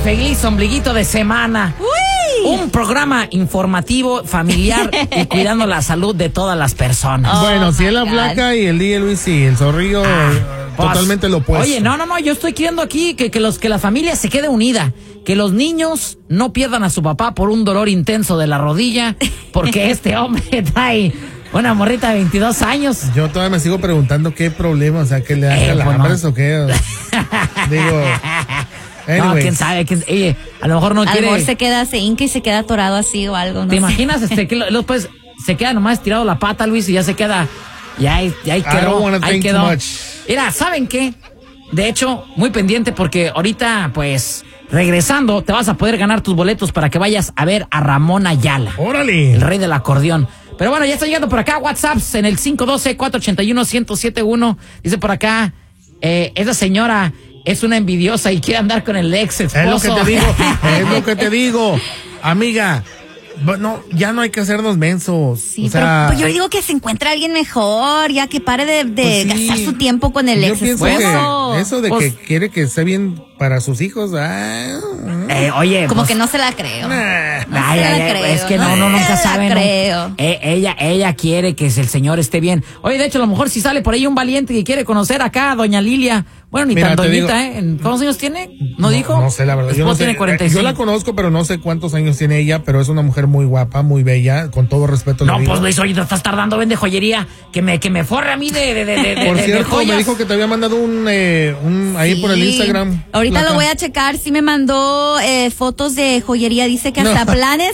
feliz ombliguito de semana. ¡Uy! Un programa informativo, familiar y cuidando la salud de todas las personas. Bueno, si es la flaca y el DJ Luis, sí, el zorrillo totalmente lo opuesto. Oye, no, yo estoy queriendo aquí que la familia se quede unida. Que los niños no pierdan a su papá por un dolor intenso de la rodilla, porque este hombre trae una morrita de 22 años. Yo todavía me sigo preguntando qué problema, o sea, que le da calambres o qué. Digo, anyways. No, quién sabe, a lo mejor no quiere. A lo mejor se queda, se hinca y se queda atorado así o algo, ¿no? ¿Te imaginas que pues se queda nomás estirado la pata, Luis, y ya se queda, ya ahí quedó, ahí quedó. Mira, ¿saben qué? De hecho, muy pendiente porque ahorita, pues, regresando, te vas a poder ganar tus boletos para que vayas a ver a Ramón Ayala. ¡Órale! El rey del acordeón. Pero bueno, ya está llegando por acá WhatsApps en el 512-481-1071. Dice por acá, esa señora es una envidiosa y quiere andar con el ex esposo. Es lo que te digo, amiga. No, ya no hay que hacernos mensos. Sí, o sea, pero yo digo que se encuentra alguien mejor, ya que pare de gastar su tiempo con el ex esposo. Eso de que quiere que esté bien para sus hijos, oye, como que no se la creo. Es que no nunca saben. Ella quiere que el señor esté bien. Oye, de hecho, a lo mejor si sale por ahí un valiente que quiere conocer acá a doña Lilia. Bueno, ni tan doñita, ¿Cuántos años tiene? ¿No dijo? No sé, la verdad. Yo no sé. Tiene 45. Yo la conozco, pero no sé cuántos años tiene ella, pero es una mujer muy guapa, muy bella, con todo respeto. No, pues Luis, oye, te estás tardando, vende joyería, que me forre a mí de Por cierto, joyas. me dijo que te había mandado un ahí por el Instagram. Ahorita lo voy a checar, sí me mandó fotos de joyería, dice que hasta planes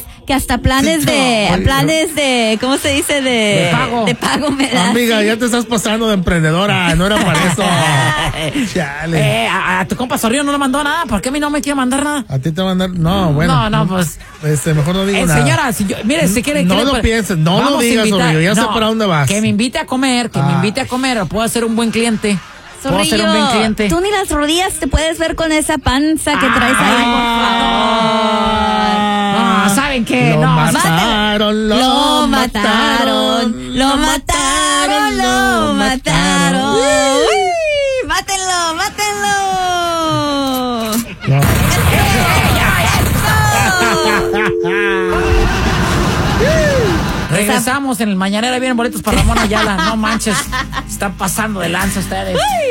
de, ¿cómo se dice? De pago me da. Amiga, ya te estás pasando de emprendedora, no era para eso. Chale. A tu compa Zorrillo no le mandó nada, ¿por qué a mí no me quiere mandar nada? A ti te va a mandar, no, bueno. No, pues. Mejor no digo nada. Señora, mire, si quiere. No lo pienses, no lo digas, Zorrillo, ya sé para dónde vas. Que me invite a comer, puedo ser un buen cliente. Zorrillo, tú ni las rodillas te puedes ver con esa panza que traes ahí, por favor. No, ¿saben qué? Lo mataron. Uy, mátenlo. No. Regresamos en el mañanero, vienen boletos para Ramón Ayala. No manches, están pasando de lanza ustedes.